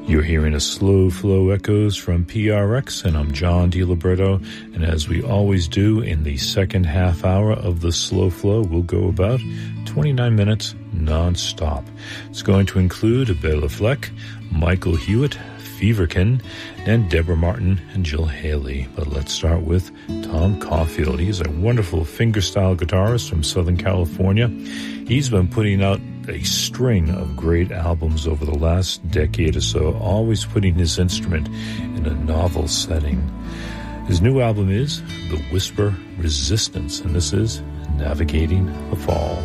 You're hearing a Slow Flow Echoes from PRX, and I'm John DiLiberto. And as we always do in the second half hour of the Slow Flow, we'll go about 29 minutes non-stop. It's going to include Bela Fleck, Michael Hewitt, Feverkin, and Deborah Martin and Jill Haley. But let's start with Tom Caulfield. He's a wonderful fingerstyle guitarist from Southern California. He's been putting out a string of great albums over the last decade or so, always putting his instrument in a novel setting. His new album is The Whisper Resistance, and this is Navigating the Fall.